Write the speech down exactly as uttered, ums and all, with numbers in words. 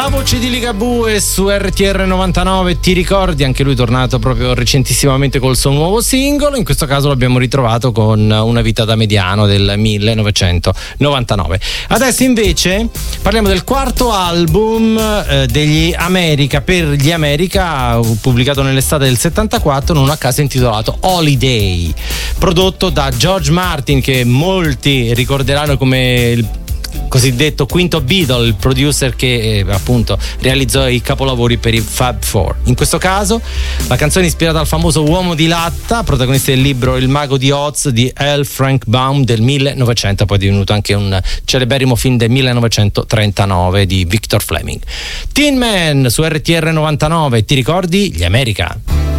La voce di Ligabue su R T R novantanove, ti ricordi? Anche lui è tornato proprio recentissimamente col suo nuovo singolo. In questo caso l'abbiamo ritrovato con Una vita da mediano del millenovecentonovantanove. Adesso invece parliamo del quarto album eh, degli America, per gli America, pubblicato nell'estate del settantaquattro, non a caso intitolato Holiday, prodotto da George Martin, che molti ricorderanno come il cosiddetto quinto Beatle, il producer che eh, appunto realizzò i capolavori per i Fab Four. In questo caso la canzone è ispirata al famoso Uomo di latta, protagonista del libro Il mago di Oz di L. Frank Baum del millenovecento, poi è divenuto anche un celeberrimo film del millenovecentotrentanove di Victor Fleming. Tin Man su R T R novantanove, ti ricordi? Gli America.